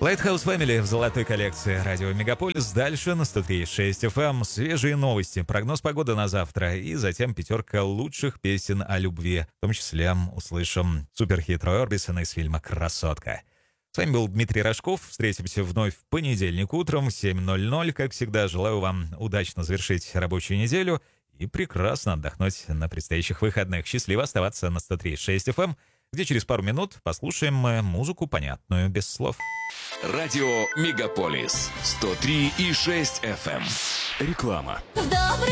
Lighthouse Family в золотой коллекции радио Мегаполис. Дальше на 103.6 FM свежие новости, прогноз погоды на завтра и затем пятерка лучших песен о любви. В том числе услышим суперхит Роя Орбисона из фильма «Красотка». С вами был Дмитрий Рожков. Встретимся вновь в понедельник утром в 7:00. Как всегда, желаю вам удачно завершить рабочую неделю и прекрасно отдохнуть на предстоящих выходных. Счастливо оставаться на 103.6 FM, где через пару минут послушаем музыку, понятную без слов. Радио Мегаполис 103,6 FM. Реклама. Добрый